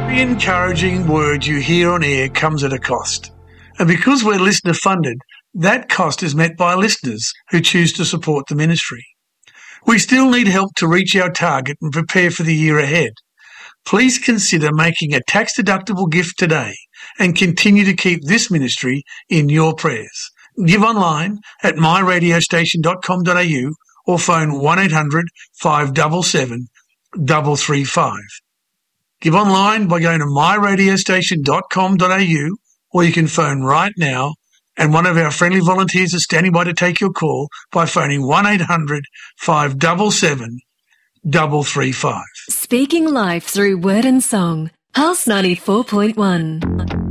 Every encouraging word you hear on air comes at a cost. And because we're listener funded, that cost is met by listeners who choose to support the ministry. We still need help to reach our target and prepare for the year ahead. Please consider making a tax-deductible gift today and continue to keep this ministry in your prayers. Give online at myradiostation.com.au or phone 1800 577 335. Give online by going to myradiostation.com.au or you can phone right now and one of our friendly volunteers is standing by to take your call by phoning 1800 577 335. Speaking life through word and song. Pulse 94.1.